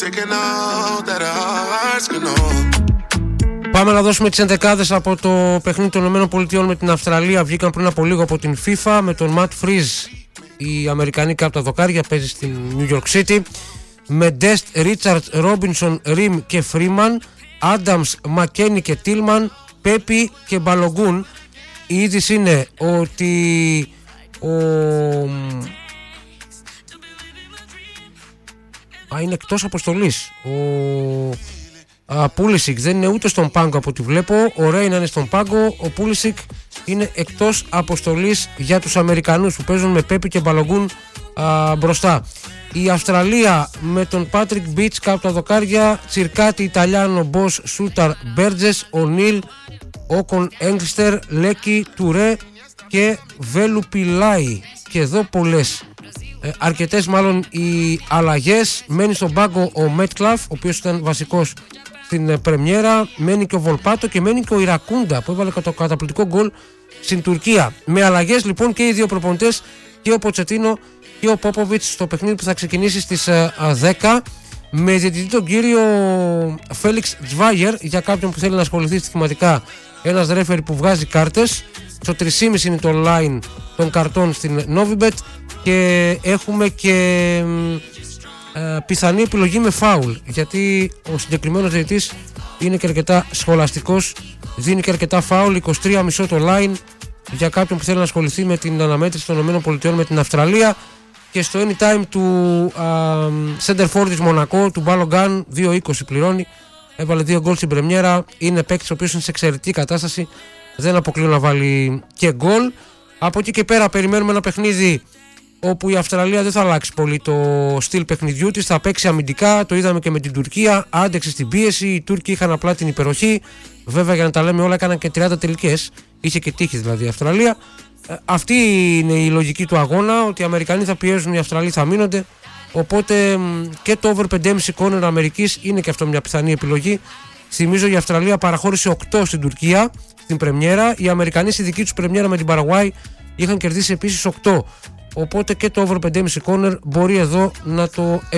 Πάμε να δώσουμε τις ενδεκάδες από το παιχνίδι των ΗΠΑ με την Αυστραλία. Βγήκαν πριν από λίγο από την FIFA με τον Matt Freeze. Οι Αμερικανοί κάτω τα δοκάρια, παίζει στην New York City. Με Dest, Richard, Robinson, Rim και Freeman, Adams, McKennie και Tillman, Pepe και Balogun. Η είδηση είναι ότι είναι εκτός αποστολής. Ο Pulisic δεν είναι ούτε στον πάγκο από ό,τι βλέπω. Ο Ρέινα είναι στον πάγκο. Ο Pulisic είναι εκτός αποστολής για τους Αμερικανούς που παίζουν με Pepe και Balogun μπροστά. Η Αυστραλία με τον Patrick Beach κάτω τα δοκάρια, Τσιρκάτη, Ιταλιάνο, Μπος, Σούταρ, Μπέρτζες, Ονίλ, Όκον, Έγκλστερ, Λέκι, Τουρέ και Βελουπιλάι. Και εδώ πολλές, αρκετές μάλλον οι αλλαγές. Μένει στον πάγκο ο Μέτκλαφ, ο οποίος ήταν βασικός στην πρεμιέρα. Μένει και ο Βολπάτο και μένει και ο Ιρακούντα που έβαλε το καταπληκτικό γκολ στην Τουρκία. Με αλλαγές λοιπόν και οι δύο προπονητές, και ο Ποτσετίνο και ο Πόποβιτς, στο παιχνίδι που θα ξεκινήσει στις 10, με διαιτητή τον κύριο Φέλιξ Τζβάγερ, για κάποιον που θέλει να ασχοληθεί στοιχηματικά, ένας ρέφερι που βγάζει κάρτες. Στο 3,5 είναι το line των καρτών στην Novibet και έχουμε και πιθανή επιλογή με φάουλ, γιατί ο συγκεκριμένος διαιτητής είναι και αρκετά σχολαστικός, δίνει και αρκετά φάουλ. 23,5 το line για κάποιον που θέλει να ασχοληθεί με την αναμέτρηση των ΗΠΑ με την Αυστραλία. Και στο anytime του center forward της Μονακό, του Μπάλογκαν, 2,20 πληρώνει. Έβαλε 2 γκολ στην πρεμιέρα. Είναι παίκτης ο οποίος είναι σε εξαιρετική κατάσταση. Δεν αποκλείω να βάλει και γκολ. Από εκεί και πέρα περιμένουμε ένα παιχνίδι όπου η Αυστραλία δεν θα αλλάξει πολύ το στυλ παιχνιδιού της. Θα παίξει αμυντικά, το είδαμε και με την Τουρκία. Άντεξε στην πίεση. Οι Τούρκοι είχαν απλά την υπεροχή. Βέβαια, για να τα λέμε όλα, έκαναν και 30 τελικές. Είχε και τύχη δηλαδή η Αυστραλία. Αυτή είναι η λογική του αγώνα, ότι οι Αμερικανοί θα πιέζουν, οι Αυστραλοί θα μείνονται. Οπότε και το over 5,5 corner Αμερικής είναι και αυτό μια πιθανή επιλογή. Θυμίζω, η Αυστραλία παραχώρησε 8 στην Τουρκία στην πρεμιέρα. Οι Αμερικανοί στη δική τους πρεμιέρα με την Παραγουάη είχαν κερδίσει επίσης 8. Οπότε και το over 5,5 corner μπορεί εδώ να το